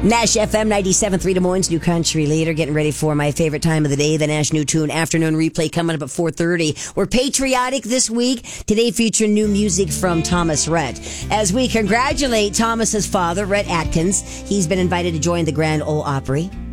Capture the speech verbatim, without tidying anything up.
Nash F M ninety-seven point three Des Moines, New Country Leader, getting ready for my favorite time of the day, the Nash New Tune Afternoon Replay coming up at four thirty. We're patriotic this week. Today featuring new music from Thomas Rhett. As we congratulate Thomas's father, Rhett Atkins, he's been invited to join the Grand Ole Opry.